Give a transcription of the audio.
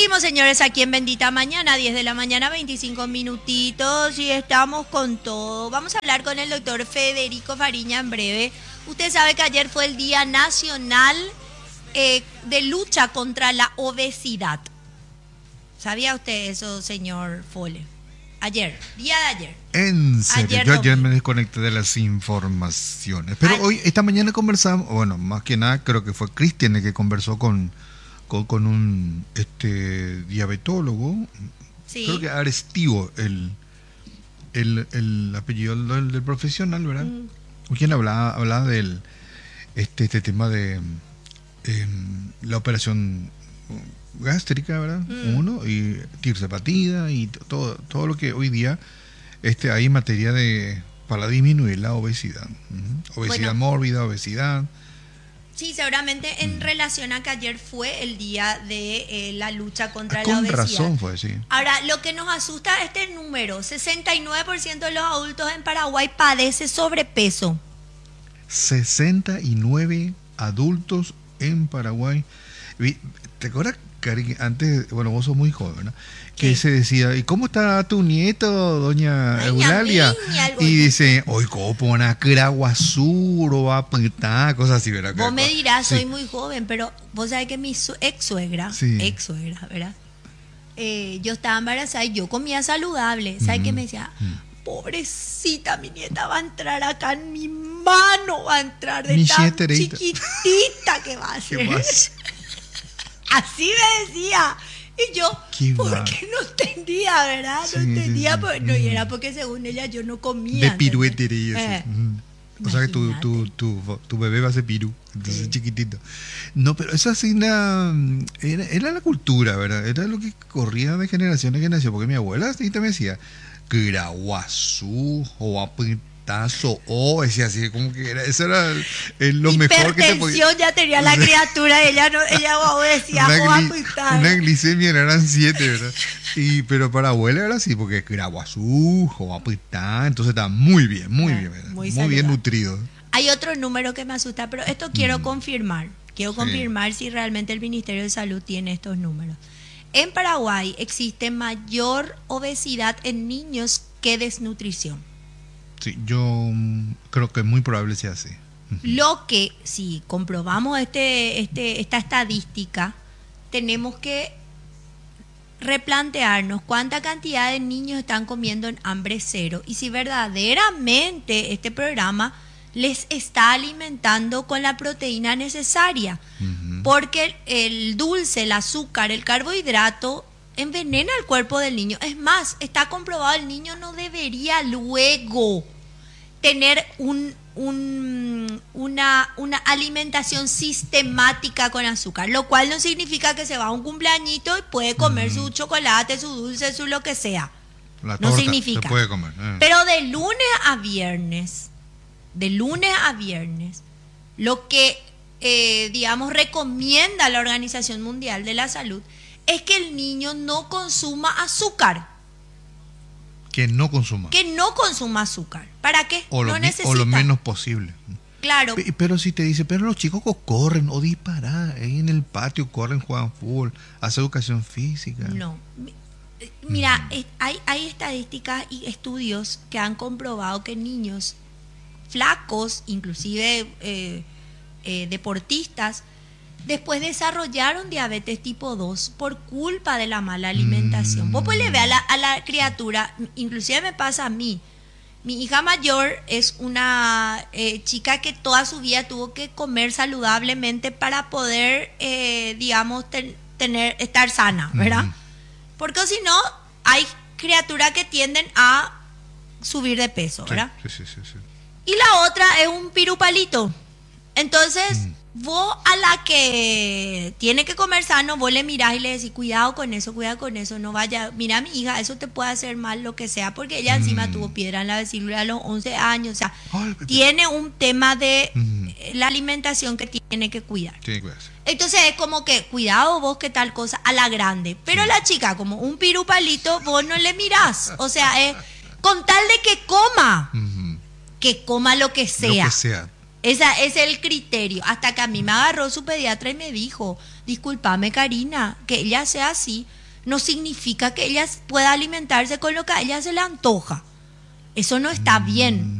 Seguimos, señores, aquí en Bendita Mañana, 10 de la mañana, 25 minutitos, y estamos con todo. Vamos a hablar con el doctor Federico Fariña en breve. Usted sabe que ayer fue el Día Nacional de Lucha contra la Obesidad. ¿Sabía usted eso, señor Fole? Ayer, día de ayer. En serio, yo ayer me desconecté de las informaciones. Pero hoy, esta mañana conversamos, bueno, más que nada creo que fue Cristian el que conversó con un diabetólogo. Sí. Creo que Arestivo, el apellido del profesional, ¿verdad? Quien hablaba del este tema de la operación gástrica, ¿verdad? Uno, y tirsepatida y todo lo que hoy día hay en materia para disminuir la obesidad. Obesidad mórbida, obesidad. Sí, seguramente en relación a que ayer fue el día de la lucha contra la obesidad. Con razón fue, sí. Ahora, lo que nos asusta es este número. 69% de los adultos en Paraguay padece sobrepeso. 69 adultos en Paraguay. ¿Te acuerdas, Cari, antes, bueno, vos sos muy joven, ¿no? Que se decía, ¿y cómo está tu nieto, doña Eulalia? Y dice, hoy copo una craguazuro, va a pintar, cosas así, ¿verdad? Vos me dirás, soy muy joven, pero vos sabés que mi ex suegra, ¿verdad? Yo estaba embarazada y yo comía saludable. ¿Sabes qué me decía? Pobrecita, mi nieta va a entrar acá en mi mano, va a entrar de tan chiquitita que va a ser. Así me decía. Y yo, ¿por qué no entendía, verdad? No entendía, no, y era porque según ella yo no comía. De piruetería, o sea que tu bebé va a ser piru, entonces chiquitito. No, pero eso así era la cultura, ¿verdad? Era lo que corría de generación en generación, porque mi abuela así también decía, Graguazú, o apitazo, decía así, como que era, eso era lo mejor que te podía. Ya tenía la criatura, ella decía, una glicemia eran 7, ¿verdad? Pero para abuela era así, porque Graguazú, o apitá, entonces estaba muy bien, ¿verdad? Muy bien nutrido. Hay otro número que me asusta, pero esto quiero confirmar. Quiero confirmar si realmente el Ministerio de Salud tiene estos números. En Paraguay existe mayor obesidad en niños que desnutrición. Sí, yo creo que es muy probable sea así. Lo que, si comprobamos esta estadística, tenemos que replantearnos cuánta cantidad de niños están comiendo en hambre cero y si verdaderamente este programa les está alimentando con la proteína necesaria. Porque el dulce, el azúcar, el carbohidrato envenena el cuerpo del niño. Es más, está comprobado, el niño no debería luego tener una alimentación sistemática con azúcar, lo cual no significa que se va a un cumpleañito y puede comer su chocolate, su dulce, su lo que sea. La torta, no significa. Se puede comer. Pero de lunes a viernes, lo que recomienda la Organización Mundial de la Salud es que el niño no consuma azúcar. Que no consuma azúcar. ¿Para qué? No necesita. O lo menos posible. Claro. Pero si te dice, pero los chicos corren o disparan, ahí en el patio corren, juegan fútbol, hacen educación física. No. Mira, hay estadísticas y estudios que han comprobado que niños flacos, inclusive deportistas, después desarrollaron diabetes tipo 2 por culpa de la mala alimentación. Vos pues le ve a la criatura, inclusive me pasa a mí. Mi hija mayor es una chica que toda su vida tuvo que comer saludablemente para poder, estar sana, ¿verdad? Porque si no, hay criaturas que tienden a subir de peso, ¿verdad? Sí. Y la otra es un pirupalito. Entonces, vos a la que tiene que comer sano, vos le mirás y le decís, cuidado con eso, no vaya, mira mi hija, eso te puede hacer mal, lo que sea, porque ella encima tuvo piedra en la vesícula a los 11 años, o sea, tiene un tema de la alimentación que tiene que cuidar. Entonces es como que, cuidado vos que tal cosa, a la grande, pero la chica como un pirupalito, vos no le mirás, o sea, con tal de que coma lo que sea. Ese es el criterio. Hasta que a mí me agarró su pediatra y me dijo, discúlpame Karina, que ella sea así, no significa que ella pueda alimentarse con lo que a ella se le antoja. Eso no está bien.